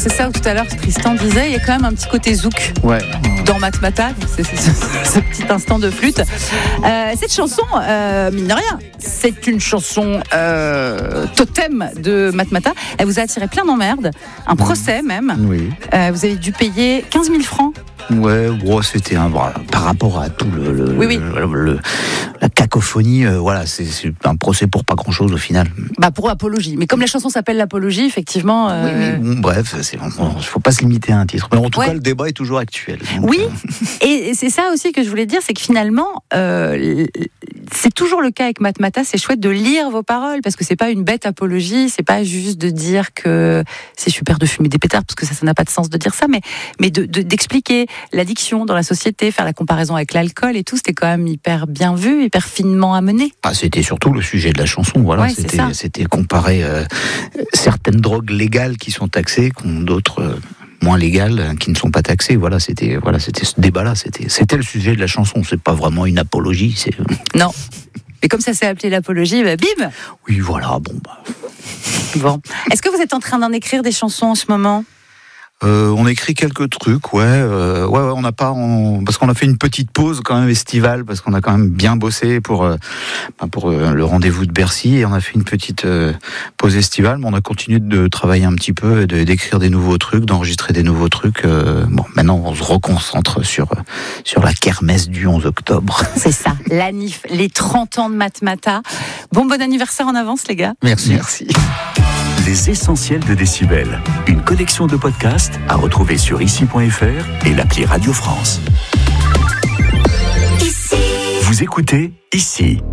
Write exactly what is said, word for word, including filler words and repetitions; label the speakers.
Speaker 1: c'est ça où tout à l'heure Tristan disait, il y a quand même un petit côté zouk
Speaker 2: ouais.
Speaker 1: dans Matmata, c'est, c'est, c'est, ce petit instant de flûte. Euh, cette chanson, euh, mine de rien, c'est une chanson euh, totem de Matmata. Elle vous a attiré plein d'emmerdes, un procès même.
Speaker 2: Oui.
Speaker 1: Euh, vous avez dû payer quinze mille francs.
Speaker 2: Ouais, bon, c'était un par rapport à tout le, le,
Speaker 1: oui, oui.
Speaker 2: le, le la cacophonie. Euh, voilà, c'est, c'est un procès pour pas grand chose au final.
Speaker 1: Bah pour apologie, mais comme la chanson s'appelle l'apologie, effectivement. Euh...
Speaker 2: Oui, oui, bon, bref, il ne faut pas se limiter à un titre. Mais en tout ouais. cas, le débat est toujours actuel. Donc,
Speaker 1: oui,
Speaker 2: euh...
Speaker 1: et c'est ça aussi que je voulais dire, c'est que finalement, euh, c'est toujours le cas avec Matmata. C'est chouette de lire vos paroles parce que c'est pas une bête apologie, c'est pas juste de dire que c'est super de fumer des pétards parce que ça, ça n'a pas de sens de dire ça, mais mais de, de, d'expliquer l'addiction dans la société, faire la comparaison avec l'alcool et tout, c'était quand même hyper bien vu, hyper finement amené.
Speaker 2: Ah, c'était surtout le sujet de la chanson, voilà.
Speaker 1: Ouais,
Speaker 2: c'était, c'était comparer euh, certaines drogues légales qui sont taxées, contre d'autres euh, moins légales qui ne sont pas taxées. Voilà, c'était, voilà, c'était ce débat-là, c'était, c'était le sujet de la chanson. C'est pas vraiment une apologie, c'est.
Speaker 1: Non. Mais comme ça s'est appelé l'apologie, bah, bim.
Speaker 2: Oui, voilà, bon. Bah...
Speaker 1: Bon. Est-ce que vous êtes en train d'en écrire des chansons en ce moment ?
Speaker 2: Euh, on écrit quelques trucs, ouais, euh, ouais, ouais, on n'a pas, on, parce qu'on a fait une petite pause quand même estivale, parce qu'on a quand même bien bossé pour, euh, pour euh, le rendez-vous de Bercy, et on a fait une petite euh, pause estivale, mais on a continué de travailler un petit peu, de, d'écrire des nouveaux trucs, d'enregistrer des nouveaux trucs. Euh, bon, maintenant on se reconcentre sur sur la kermesse du onze octobre.
Speaker 1: C'est ça, la N I F, les trente ans de Matmata. Bon, bon anniversaire en avance, les gars.
Speaker 2: Merci, merci.
Speaker 3: Les essentiels de Décibel, une collection de podcasts à retrouver sur ici point f r et l'appli Radio France. Ici. Vous écoutez Ici.